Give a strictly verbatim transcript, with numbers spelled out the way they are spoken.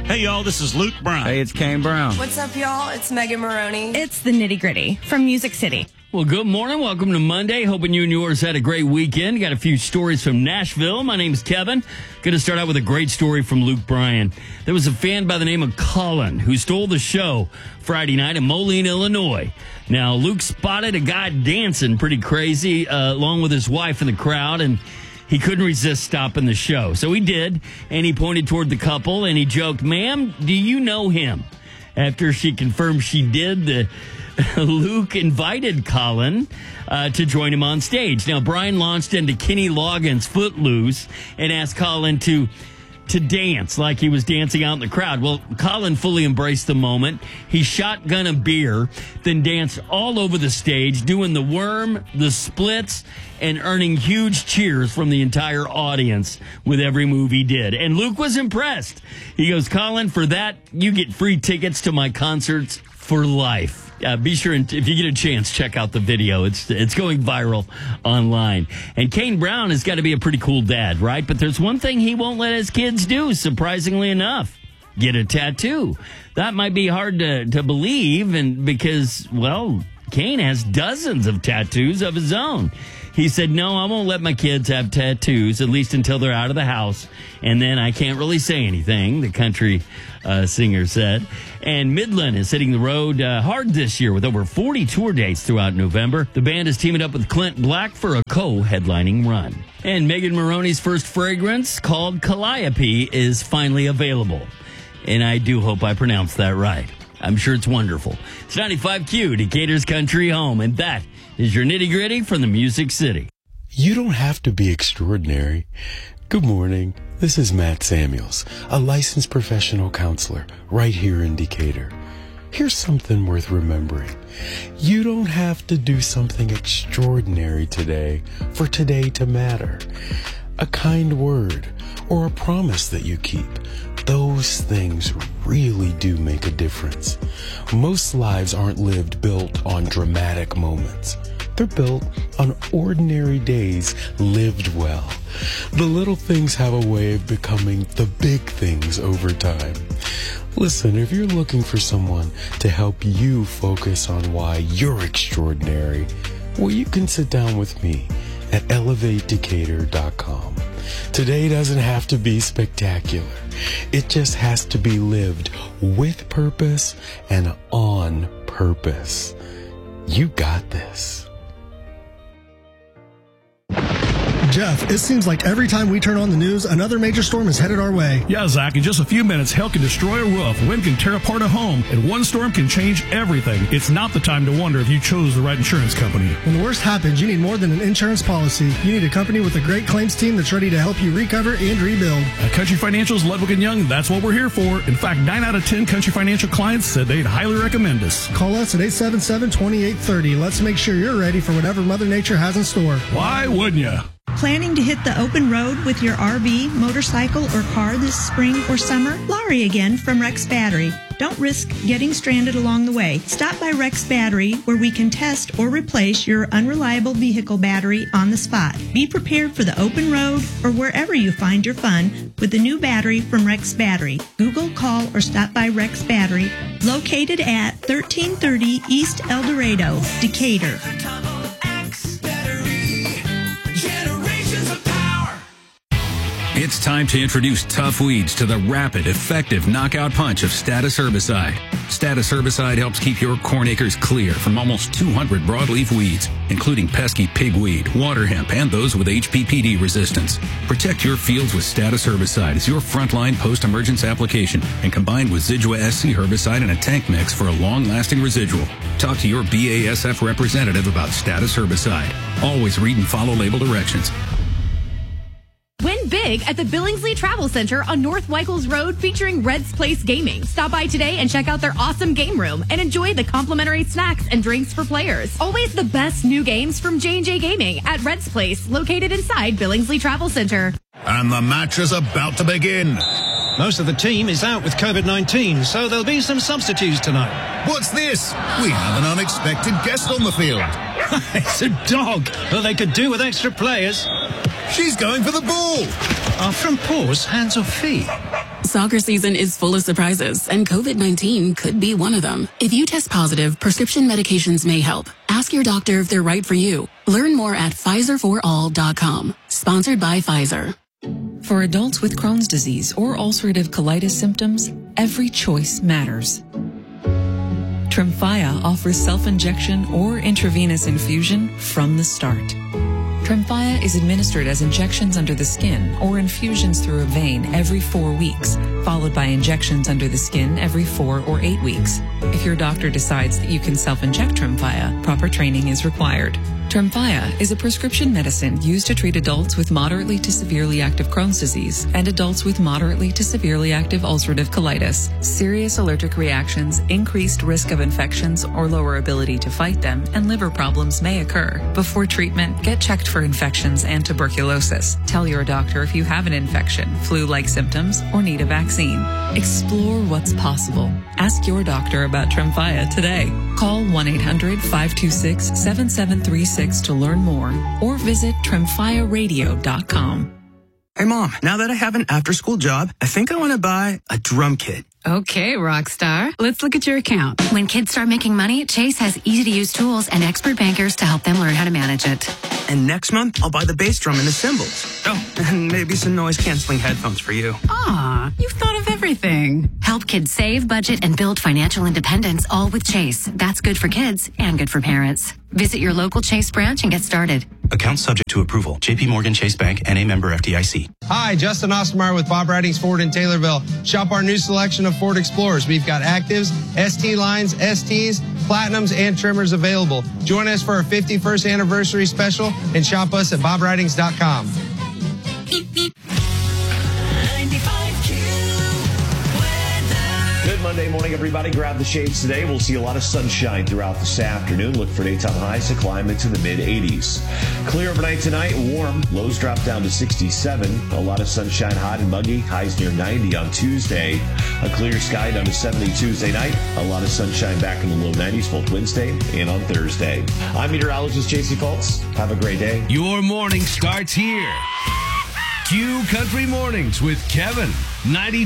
Hey, y'all, this is Luke Brown. Hey, it's Kane Brown. What's up, y'all? It's Megan Maroney. It's the Nitty Gritty from Music City. Well, good morning. Welcome to Monday. Hoping you and yours had a great weekend. Got a few stories from Nashville. My name's Kevin. Going to start out with a great story from Luke Bryan. There was a fan by the name of Colin who stole the show Friday night in Moline, Illinois. Now, Luke spotted a guy dancing pretty crazy uh, along with his wife in the crowd, and he couldn't resist stopping the show. So he did, and he pointed toward the couple, and he joked, "Ma'am, do you know him?" After she confirmed she did, the Luke invited Colin uh, to join him on stage. Now, Brian launched into Kenny Loggins' Footloose and asked Colin to to dance like he was dancing out in the crowd. Well, Colin fully embraced the moment. He shotgun a beer, then danced all over the stage, doing the worm, the splits, and earning huge cheers from the entire audience with every move he did. And Luke was impressed. He goes, "Colin, for that, you get free tickets to my concerts for life." Uh, be sure, and if you get a chance, check out the video. It's it's going viral online. And Kane Brown has got to be a pretty cool dad, right? But there's one thing he won't let his kids do, surprisingly enough. Get a tattoo. That might be hard to, to believe, and because, well, Kane has dozens of tattoos of his own. He said, "No, I won't let my kids have tattoos, at least until they're out of the house. And then I can't really say anything," the country uh, singer said. And Midland is hitting the road uh, hard this year with over forty tour dates throughout November. The band is teaming up with Clint Black for a co-headlining run. And Megan Maroney's first fragrance, called Calliope, is finally available. And I do hope I pronounced that right. I'm sure it's wonderful. It's ninety-five Q, Decatur's country home, and that is your nitty-gritty from the Music City. You don't have to be extraordinary. Good morning. This is Matt Samuels, a licensed professional counselor right here in Decatur. Here's something worth remembering. You don't have to do something extraordinary today for today to matter. A kind word or a promise that you keep, those things really do make a difference. Most lives aren't lived built on dramatic moments. They're built on ordinary days lived well. The little things have a way of becoming the big things over time. Listen, if you're looking for someone to help you focus on why you're extraordinary, well, you can sit down with me at elevate decatur dot com. Today doesn't have to be spectacular. It just has to be lived with purpose and on purpose. You got this. Jeff, it seems like every time we turn on the news, another major storm is headed our way. Yeah, Zach, in just a few minutes, hail can destroy a roof, wind can tear apart a home, and one storm can change everything. It's not the time to wonder if you chose the right insurance company. When the worst happens, you need more than an insurance policy. You need a company with a great claims team that's ready to help you recover and rebuild. At Country Financial's Ludwig and Young, that's what we're here for. In fact, nine out of ten Country Financial clients said they'd highly recommend us. Call us at eight seven seven, two eight three zero. Let's make sure you're ready for whatever Mother Nature has in store. Why wouldn't you? Planning to hit the open road with your R V, motorcycle, or car this spring or summer? Laurie again from Rex Battery. Don't risk getting stranded along the way. Stop by Rex Battery, where we can test or replace your unreliable vehicle battery on the spot. Be prepared for the open road or wherever you find your fun with the new battery from Rex Battery. Google, call, or stop by Rex Battery, located at thirteen thirty East El Dorado, Decatur. It's time to introduce tough weeds to the rapid, effective knockout punch of Status Herbicide. Status Herbicide helps keep your corn acres clear from almost two hundred broadleaf weeds, including pesky pigweed, water hemp, and those with H P P D resistance. Protect your fields with Status Herbicide as your frontline post-emergence application, and combined with Zidua S C herbicide in a tank mix for a long-lasting residual. Talk to your B A S F representative about Status Herbicide. Always read and follow label directions. Win big at the Billingsley Travel Center on North Weichels Road, featuring Red's Place Gaming. Stop by today and check out their awesome game room and enjoy the complimentary snacks and drinks for players. Always the best new games from J and J Gaming at Red's Place, located inside Billingsley Travel Center. And the match is about to begin. Most of the team is out with COVID nineteen, so there'll be some substitutes tonight. What's this? We have an unexpected guest on the field. It's a dog. Well, they could do with extra players. She's going for the ball. Are from paws, hands or feet? Soccer season is full of surprises, and COVID nineteen could be one of them. If you test positive, prescription medications may help. Ask your doctor if they're right for you. Learn more at Pfizer for all dot com. Sponsored by Pfizer. For adults with Crohn's disease or ulcerative colitis symptoms, every choice matters. Tremfya offers self-injection or intravenous infusion from the start. Tremfya is administered as injections under the skin or infusions through a vein every four weeks, followed by injections under the skin every four or eight weeks. If your doctor decides that you can self-inject Tremfya, proper training is required. Tremfya is a prescription medicine used to treat adults with moderately to severely active Crohn's disease and adults with moderately to severely active ulcerative colitis. Serious allergic reactions, increased risk of infections or lower ability to fight them, and liver problems may occur. Before treatment, get checked for infections and tuberculosis. Tell your doctor if you have an infection, flu-like symptoms, or need a vaccine. Explore what's possible. Ask your doctor about Tremfya today. Call one eight hundred five two six seven seven three six to learn more or visit tremfya radio dot com. Hey Mom, now that I have an after-school job, I think I want to buy a drum kit. Okay, Rockstar. Let's look at your account. When kids start making money, Chase has easy-to-use tools and expert bankers to help them learn how to manage it. And next month, I'll buy the bass drum and the cymbals. Oh, and maybe some noise-canceling headphones for you. Aw, you've thought of everything. Help kids save, budget, and build financial independence, all with Chase. That's good for kids and good for parents. Visit your local Chase branch and get started. Account subject to approval. J P Morgan Chase Bank, N A member F D I C. Hi, Justin Ostermeyer with Bob Ridings Ford in Taylorville. Shop our new selection of Ford Explorers. We've got Actives, S T lines, S Ts, Platinums, and Trimmers available. Join us for our fifty-first anniversary special and shop us at bob ridings dot com. Good Monday morning, everybody. Grab the shades today. We'll see a lot of sunshine throughout this afternoon. Look for daytime highs to climb into the mid eighties. Clear overnight tonight, warm. Lows drop down to sixty-seven. A lot of sunshine, hot and muggy. Highs near ninety on Tuesday. A clear sky down to seventy Tuesday night. A lot of sunshine back in the low nineties both Wednesday and on Thursday. I'm meteorologist J C Fultz. Have a great day. Your morning starts here. Q Country Mornings with Kevin. ninety